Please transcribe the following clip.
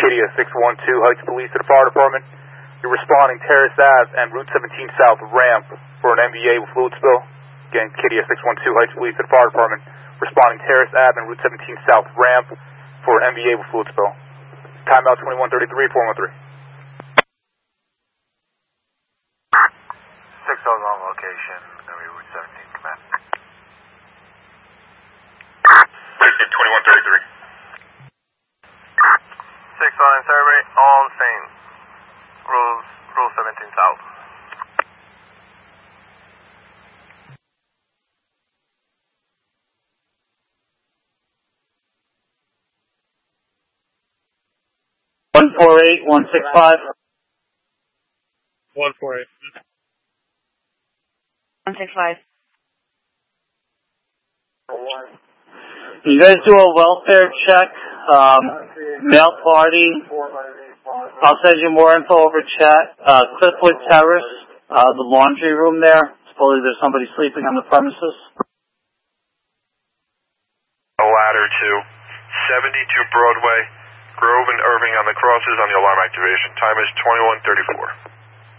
Kidia 612 Heights Police to the Fire Department. You're responding Terrace Ave and Route 17 South ramp for an MVA with fluid spill. Again, Kidia 612 Heights Police to the Fire Department. Responding Terrace Ave and Route 17 South ramp for an MVA with fluid spill. Timeout 2133, 413. 6 on location, going to be Route 17 command. 2133. 6 on survey, on scene. Rule 17 South. One 165. 148. 165. You guys do a welfare check, mail party. I'll send you more info over chat. Cliffwood Terrace, the laundry room there. Supposedly there's somebody sleeping on the premises. A ladder to 72 Broadway, Grove and Irving on the crosses on the alarm activation. Time is 21:34.